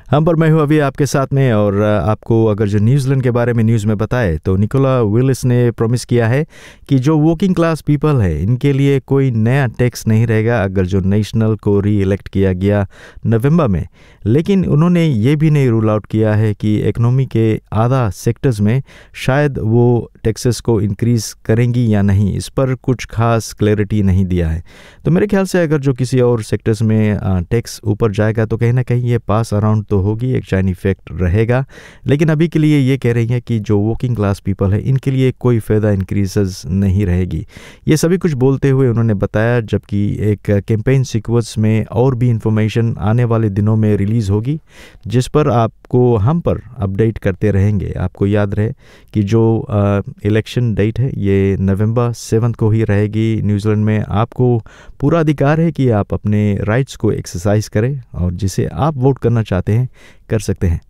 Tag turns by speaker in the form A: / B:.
A: हम पर मैं हूँ अभी आपके साथ में। और आपको अगर जो न्यूजीलैंड के बारे में न्यूज़ में बताए तो निकोला विलिस ने प्रॉमिस किया है कि जो वर्किंग क्लास पीपल है इनके लिए कोई नया टैक्स नहीं रहेगा अगर जो नेशनल को री इलेक्ट किया गया नवंबर में। लेकिन उन्होंने ये भी नहीं रूल आउट किया है कि इकोनॉमी के आधा सेक्टर्स में शायद वो टैक्सेस को इंक्रीज़ करेंगी या नहीं, इस पर कुछ खास क्लैरिटी नहीं दिया है। तो मेरे ख्याल से अगर जो किसी और सेक्टर्स में टैक्स ऊपर जाएगा तो कहीं ना कहीं ये पास अराउंड तो होगी, एक चाइन इफेक्ट रहेगा। लेकिन अभी के लिए ये कह रही है कि जो वर्किंग क्लास पीपल है इनके लिए कोई फ़ायदा इंक्रीजेस नहीं रहेगी। ये सभी कुछ बोलते हुए उन्होंने बताया, जबकि एक कैंपेन सीक्वेंस में और भी इंफॉर्मेशन आने वाले दिनों में रिलीज़ होगी जिस पर आपको हम पर अपडेट करते रहेंगे। आपको याद रहे कि जो इलेक्शन डेट है ये नवंबर 7 को ही रहेगी न्यूजीलैंड में। आपको पूरा अधिकार है कि आप अपने राइट्स को एक्सरसाइज करें और जिसे आप वोट करना चाहते हैं कर सकते हैं।